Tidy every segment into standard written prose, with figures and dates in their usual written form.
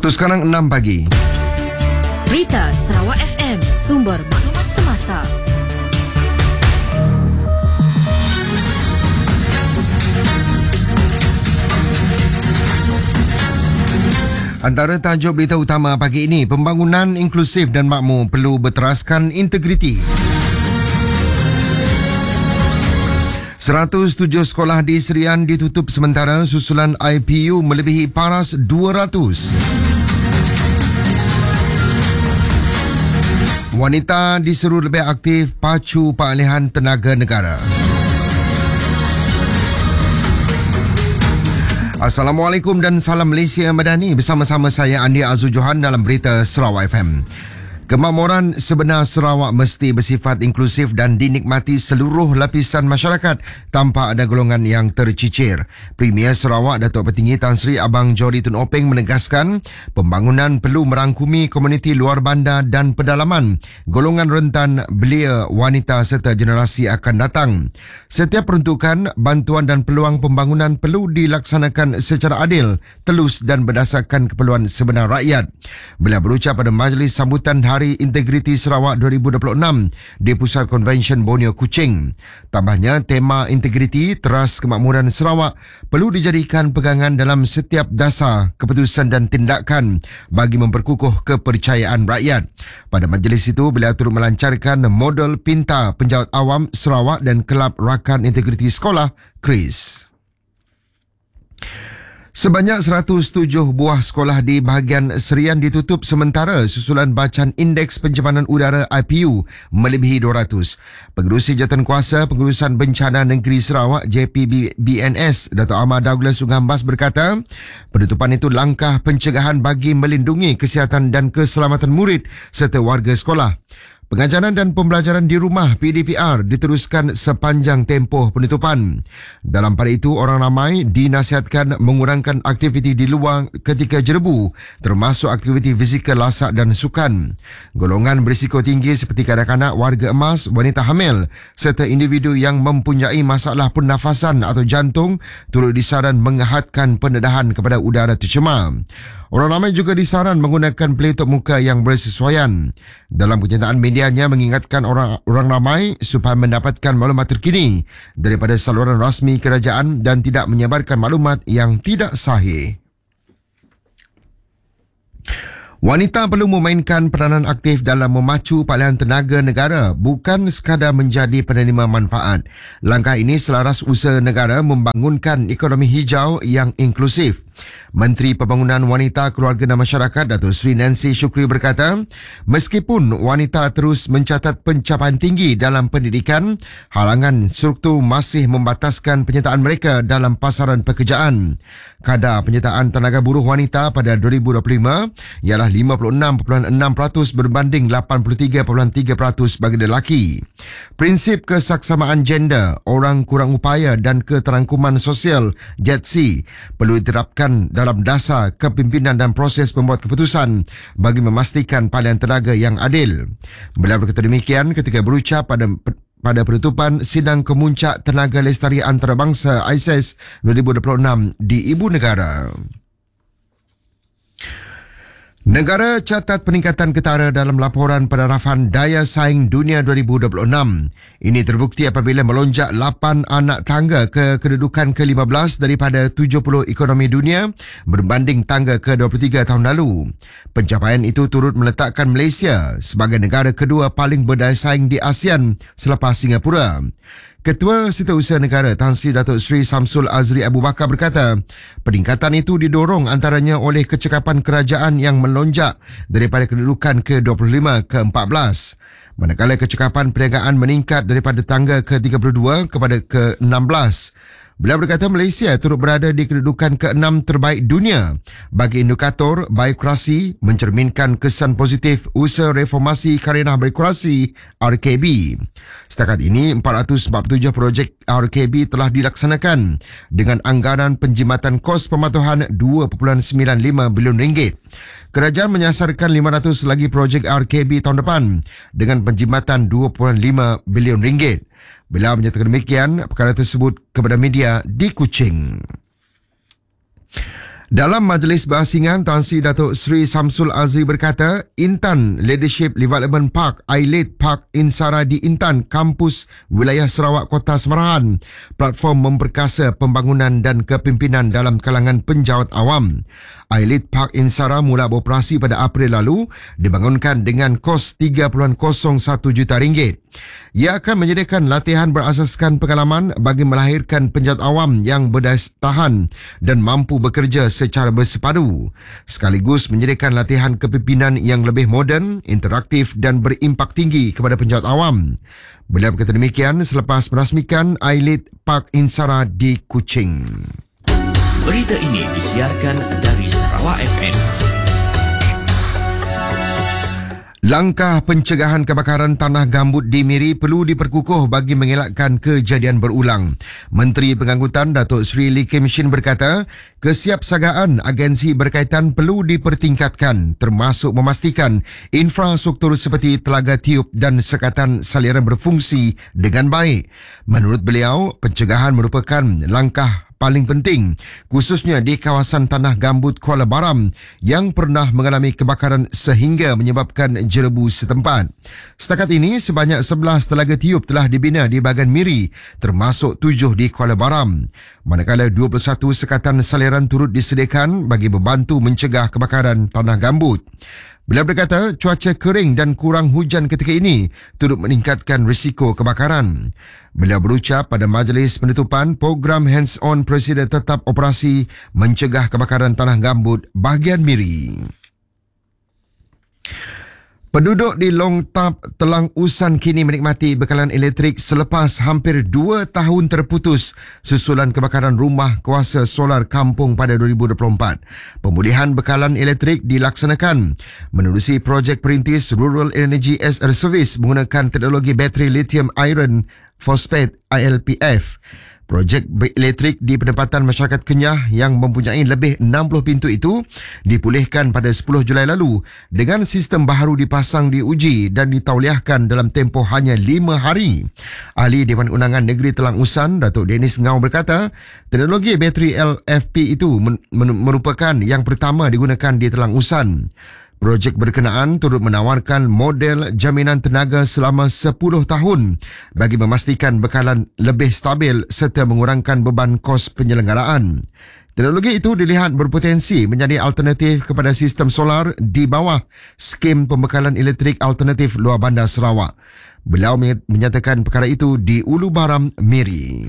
Waktu sekarang 6 pagi. Berita Sarawak FM, sumber maklumat semasa. Antara tajuk berita utama pagi ini, pembangunan inklusif dan makmur perlu berteraskan integriti. 107 sekolah di Serian ditutup sementara susulan IPU melebihi paras 200. Wanita diseru lebih aktif pacu pengalihan tenaga negara. Assalamualaikum dan salam Malaysia Madani. Bersama-sama saya Andi Azul Johan dalam berita Sarawak FM. Kemakmuran sebenar Sarawak mesti bersifat inklusif dan dinikmati seluruh lapisan masyarakat tanpa ada golongan yang tercicir. Premier Sarawak Datuk Petinggi Tan Sri Abang Johari Tun Openg menegaskan pembangunan perlu merangkumi komuniti luar bandar dan pedalaman, golongan rentan, belia, wanita serta generasi akan datang. Setiap peruntukan, bantuan dan peluang pembangunan perlu dilaksanakan secara adil, telus dan berdasarkan keperluan sebenar rakyat. Beliau berucap pada majlis sambutan Hari Integriti Sarawak 2026 di Pusat Konvensyen Borneo Kuching. Tambahnya, tema integriti teras kemakmuran Sarawak perlu dijadikan pegangan dalam setiap dasar keputusan dan tindakan bagi memperkukuh kepercayaan rakyat. Pada majlis itu, beliau turut melancarkan model pinta penjawat awam Sarawak dan Kelab Rakan Integriti Sekolah, KRIS. Sebanyak 107 buah sekolah di bahagian Serian ditutup sementara susulan bacaan Indeks Pencemaran Udara IPU melebihi 200. Pengerusi Jawatankuasa Pengurusan Bencana Negeri Sarawak JPBNS, Dato' Ahmad Douglas Ugambas berkata, penutupan itu langkah pencegahan bagi melindungi kesihatan dan keselamatan murid serta warga sekolah. Pengajaran dan pembelajaran di rumah PDPR diteruskan sepanjang tempoh penutupan. Dalam pada itu, orang ramai dinasihatkan mengurangkan aktiviti di luar ketika jerebu, termasuk aktiviti fizikal lasak dan sukan. Golongan berisiko tinggi seperti kanak-kanak, warga emas, wanita hamil serta individu yang mempunyai masalah pernafasan atau jantung turut disaran menghadkan pendedahan kepada udara tercemar. Orang ramai juga disaran menggunakan pelitup muka yang bersesuaian. Dalam kenyataan medianya mengingatkan orang ramai supaya mendapatkan maklumat terkini daripada saluran rasmi kerajaan dan tidak menyebarkan maklumat yang tidak sahih. Wanita perlu memainkan peranan aktif dalam memacu pengalihan tenaga negara, bukan sekadar menjadi penerima manfaat. Langkah ini selaras usaha negara membangunkan ekonomi hijau yang inklusif. Menteri Pembangunan Wanita, Keluarga dan Masyarakat Datuk Seri Nancy Shukri berkata, meskipun wanita terus mencatat pencapaian tinggi dalam pendidikan, halangan struktur masih membataskan penyertaan mereka dalam pasaran pekerjaan. Kadar penyertaan tenaga buruh wanita pada 2025 ialah 56.6% berbanding 83.3% bagi lelaki. Prinsip kesaksamaan gender, orang kurang upaya dan keterangkuman sosial JETSI perlu diterapkan dalam dasar kepimpinan dan proses pembuat keputusan bagi memastikan pilihan tenaga yang adil. Beliau berkata demikian ketika berucap pada penutupan Sidang Kemuncak Tenaga Lestari Antarabangsa ISES 2026 di Ibu Negara. Negara catat peningkatan ketara dalam laporan penarafan daya saing dunia 2026. Ini terbukti apabila melonjak 8 anak tangga ke kedudukan ke-15 daripada 70 ekonomi dunia berbanding tangga ke-23 tahun lalu. Pencapaian itu turut meletakkan Malaysia sebagai negara kedua paling berdaya saing di ASEAN selepas Singapura. Ketua Setiausaha Negara Tan Sri Datuk Seri Samsul Azri Abu Bakar berkata, peningkatan itu didorong antaranya oleh kecekapan kerajaan yang melonjak daripada kedudukan ke-25 ke 14. Manakala kecekapan perniagaan meningkat daripada tangga ke-32 kepada ke-16. Beliau berkata Malaysia turut berada di kedudukan ke-6 terbaik dunia bagi indikator birokrasi mencerminkan kesan positif usaha reformasi karenah birokrasi RKB. Setakat ini, 447 projek RKB telah dilaksanakan dengan anggaran penjimatan kos pematuhan RM2.95 bilion. Kerajaan menyasarkan 500 lagi projek RKB tahun depan dengan penjimatan RM2.5 bilion. Beliau menyatakan demikian perkara tersebut kepada media di Kuching. Dalam majlis berasingan, Tan Sri Datuk Sri Samsul Azri berkata, Intan Leadership Development Park, ILED Park Insara di Intan, kampus wilayah Sarawak Kota Semarahan, platform memperkasa pembangunan dan kepimpinan dalam kalangan penjawat awam. ILED Park Insara mula beroperasi pada April lalu, dibangunkan dengan kos RM3.01 juta. Ia akan menyediakan latihan berasaskan pengalaman bagi melahirkan penjawat awam yang berdaya tahan dan mampu bekerja secara bersepadu, sekaligus menyediakan latihan kepimpinan yang lebih moden, interaktif dan berimpak tinggi kepada penjawat awam. Beliau berkata demikian selepas merasmikan ILED Park Insara di Kuching. Berita ini disiarkan dari Sarawak FM. Langkah pencegahan kebakaran tanah gambut di Miri perlu diperkukuh bagi mengelakkan kejadian berulang. Menteri Pengangkutan Datuk Seri Lee Kim Shin berkata, kesiapsagaan agensi berkaitan perlu dipertingkatkan, termasuk memastikan infrastruktur seperti telaga tiup dan sekatan saliran berfungsi dengan baik. Menurut beliau, pencegahan merupakan langkah paling penting, khususnya di kawasan tanah gambut Kuala Baram yang pernah mengalami kebakaran sehingga menyebabkan jerebu setempat. Setakat ini, sebanyak 11 telaga tiup telah dibina di bahagian Miri, termasuk 7 di Kuala Baram. Manakala 21 sekatan saliran turut disediakan bagi membantu mencegah kebakaran tanah gambut. Beliau berkata, cuaca kering dan kurang hujan ketika ini turut meningkatkan risiko kebakaran. Beliau berucap pada majlis penutupan program hands-on Presiden Tetap Operasi Mencegah Kebakaran Tanah Gambut bahagian Miri. Penduduk di Long Tap, Telang Usan kini menikmati bekalan elektrik selepas hampir 2 tahun terputus susulan kebakaran rumah kuasa solar kampung pada 2024. Pemulihan bekalan elektrik dilaksanakan menerusi projek perintis Rural Energy as a Service menggunakan teknologi bateri lithium iron phosphate ILPF. Projek elektrik di penempatan masyarakat Kenyah yang mempunyai lebih 60 pintu itu dipulihkan pada 10 Julai lalu dengan sistem baharu dipasang diuji dan ditauliahkan dalam tempoh hanya 5 hari. Ahli Dewan Undangan Negeri Telang Usan, Datuk Dennis Ngau berkata, teknologi bateri LFP itu merupakan yang pertama digunakan di Telang Usan. Projek berkenaan turut menawarkan model jaminan tenaga selama 10 tahun bagi memastikan bekalan lebih stabil serta mengurangkan beban kos penyelenggaraan. Teknologi itu dilihat berpotensi menjadi alternatif kepada sistem solar di bawah skim pembekalan elektrik alternatif luar bandar Sarawak. Beliau menyatakan perkara itu di Ulu Baram, Miri.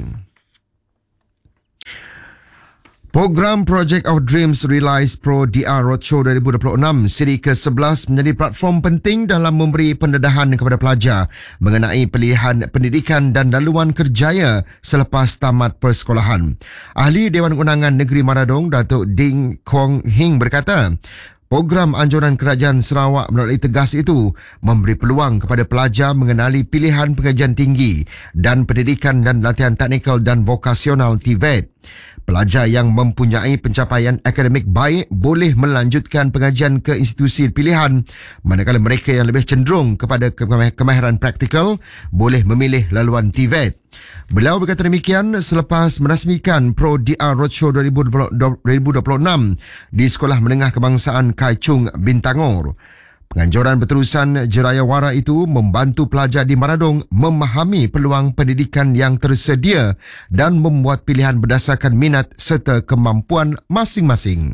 Program Project of Dreams Realize Pro DR Roadshow 2026 siri ke-11 menjadi platform penting dalam memberi pendedahan kepada pelajar mengenai pilihan pendidikan dan laluan kerjaya selepas tamat persekolahan. Ahli Dewan Undangan Negeri Maradong, Datuk Ding Kong Hing berkata, program anjuran kerajaan Sarawak melalui tegas itu memberi peluang kepada pelajar mengenali pilihan pengajian tinggi dan pendidikan dan latihan teknikal dan vokasional TVET. Pelajar yang mempunyai pencapaian akademik baik boleh melanjutkan pengajian ke institusi pilihan, manakala mereka yang lebih cenderung kepada kemahiran praktikal boleh memilih laluan TVET. Beliau berkata demikian selepas merasmikan Pro DR Roadshow 2026 di Sekolah Menengah Kebangsaan Kai Chung, Bintangor. Penganjuran berterusan Jerayawara itu membantu pelajar di Maradong memahami peluang pendidikan yang tersedia dan membuat pilihan berdasarkan minat serta kemampuan masing-masing.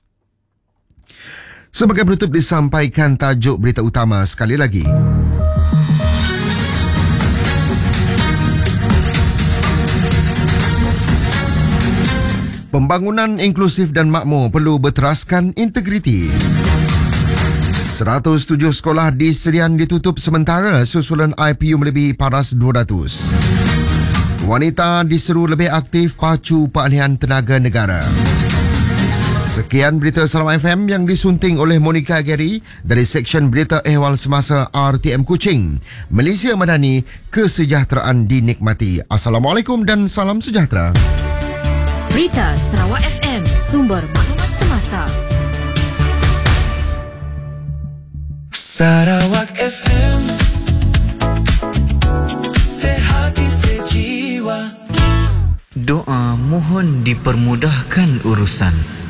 Sebagai penutup disampaikan tajuk berita utama sekali lagi. Pembangunan inklusif dan makmur perlu berteraskan integriti. 107 sekolah di Serian ditutup sementara susulan IPU melebihi paras 200. Wanita diseru lebih aktif pacu peralihan tenaga negara. Sekian berita Sarawak FM yang disunting oleh Monica Gary dari Seksyen Berita Ehwal Semasa RTM Kuching. Malaysia Madani, kesejahteraan dinikmati. Assalamualaikum dan salam sejahtera. Berita Sarawak FM, sumber maklumat semasa. Sarawak FM, sehati sejiwa. Doa mohon dipermudahkan urusan.